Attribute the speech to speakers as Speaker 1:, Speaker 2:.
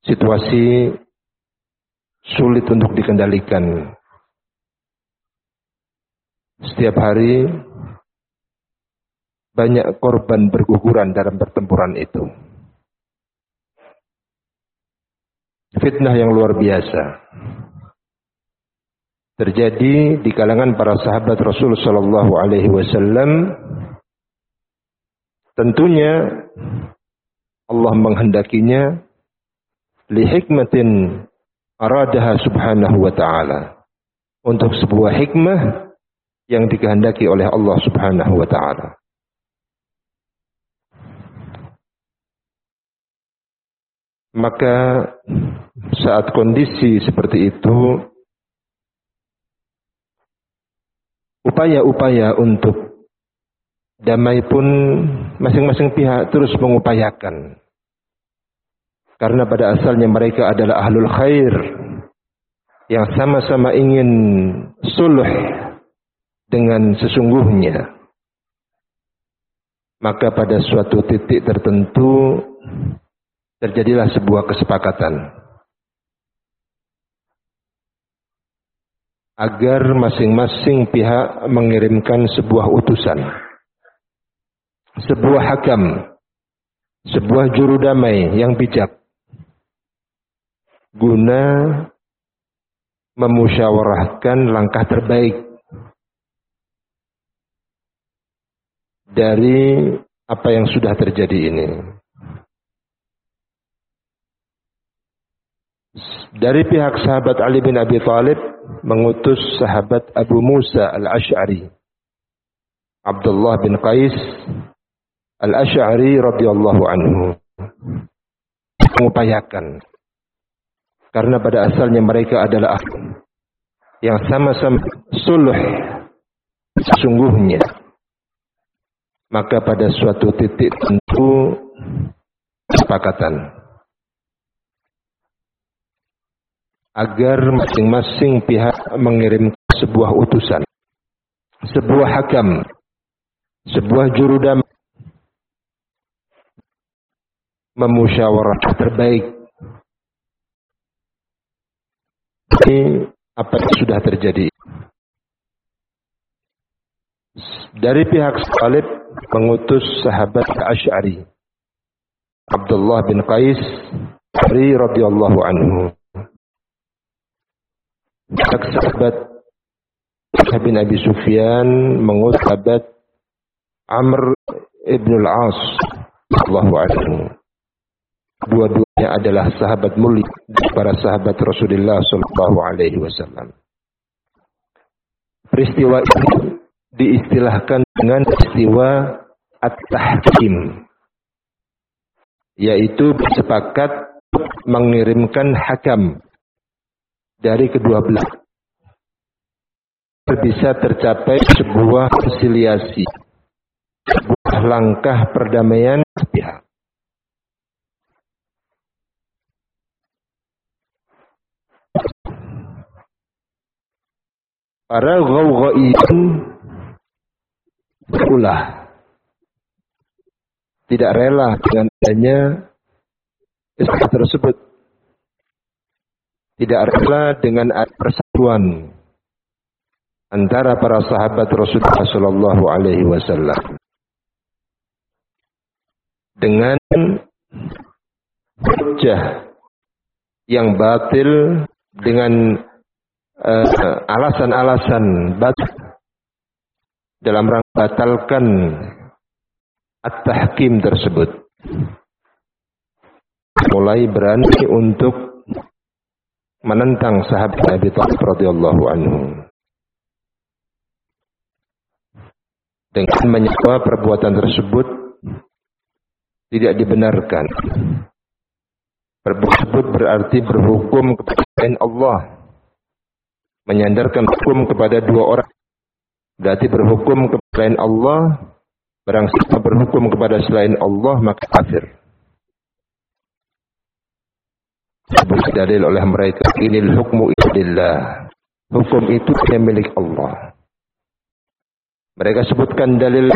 Speaker 1: situasi sulit untuk dikendalikan. Setiap hari banyak korban berguguran dalam pertempuran itu. Fitnah yang luar biasa terjadi di kalangan para sahabat Rasul sallallahu alaihi wasallam. Tentunya Allah menghendakinya li hikmatin aradaha subhanahu wa ta'ala, untuk sebuah hikmah yang dikehendaki oleh Allah subhanahu wa ta'ala. Maka saat kondisi seperti itu, upaya-upaya untuk damai pun masing-masing pihak terus mengupayakan. Karena pada asalnya mereka adalah ahlul khair yang sama-sama ingin sulh dengan sesungguhnya. Maka pada suatu titik tertentu terjadilah sebuah kesepakatan agar masing-masing pihak mengirimkan sebuah utusan, sebuah hakam, sebuah juru damai yang bijak, guna memusyawarahkan langkah terbaik dari apa yang sudah terjadi ini. Dari pihak sahabat Ali bin Abi Thalib mengutus sahabat Abu Musa al-Ash'ari, Abdullah bin Qais al-Ash'ari radhiyallahu anhu, mengupayakan. Karena pada asalnya mereka adalah yang sama-sama sulh sesungguhnya. Maka pada suatu titik tentu kesepakatan agar masing-masing pihak mengirim sebuah utusan, sebuah hakam, sebuah juru damai, memusyawarah terbaik ini apa yang sudah terjadi. Dari pihak Talib mengutus sahabat Asy'ari, Abdullah bin Qais radhiyallahu anhu. Sahabat bin Abi Sufyan mengutus sahabat Amr ibn al-As radhiyallahu anhu. Dua-duanya adalah sahabat mulia para sahabat Rasulullah sallallahu alaihi wasallam. Peristiwa ini diistilahkan dengan peristiwa at-tahkim, yaitu bersepakat mengirimkan hakam dari kedua belah. Bisa tercapai sebuah konsiliasi, sebuah langkah perdamaian pihak. Para ghawghaiyun berulah, tidak rela dengan adanya istilah tersebut, tidak rela dengan persatuan antara para sahabat Rasulullah sallallahu alaihi wasallam dengan hujjah yang batil, dengan alasan-alasan batil dalam rangka batalkan at-tahkim tersebut. Mulai berani untuk menentang sahabat Abi Thalib radhiyallahu anhu dengan menyangka perbuatan tersebut tidak dibenarkan. Perbuatan tersebut berarti berhukum kepada selain Allah, menyandarkan hukum kepada dua orang, berarti berhukum kepada selain Allah. Barang siapa berhukum kepada selain Allah maka kafir. Disebut dalil oleh mereka, inil hukmu lillah, hukum itu milik Allah. Mereka sebutkan dalil